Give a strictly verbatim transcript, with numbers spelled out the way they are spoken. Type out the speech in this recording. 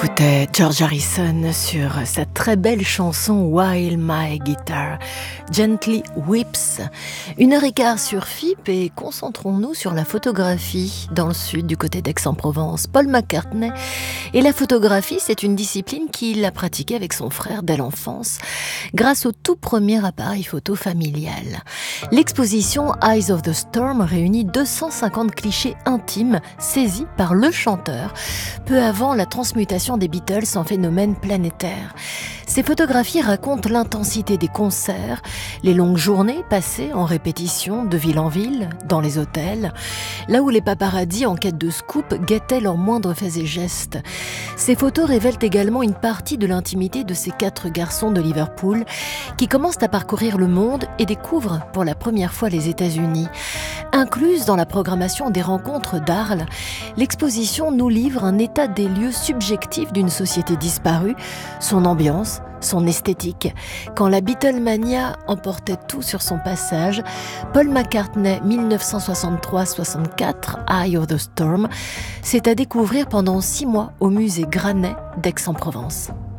Écoutez George Harrison sur sa très belle chanson While My Guitar Gently Weeps. Une heure et quart sur F I P et concentrons-nous sur la photographie dans le sud, du côté d'Aix-en-Provence. Paul McCartney. Et la photographie, c'est une discipline qu'il a pratiquée avec son frère dès l'enfance, grâce au tout premier appareil photo familial. L'exposition Eyes of the Storm réunit deux cent cinquante clichés intimes saisis par le chanteur, peu avant la transmutation des Beatles en phénomène planétaire. Ces photographies racontent l'intensité des concerts, les longues journées passées en répétition de ville en ville, dans les hôtels, là où les paparazzis en quête de scoop guettaient leurs moindres faits et gestes. Ces photos révèlent également une partie de l'intimité de ces quatre garçons de Liverpool qui commencent à parcourir le monde et découvrent pour la première fois les États-Unis. Incluse dans la programmation des rencontres d'Arles, l'exposition nous livre un état des lieux subjectif d'une société disparue, son ambiance, son esthétique. Quand la Beatlemania emportait tout sur son passage, Paul McCartney, dix-neuf cent soixante-trois soixante-quatre, Eye of the Storm, c'est à découvrir pendant six mois au musée Granet d'Aix-en-Provence.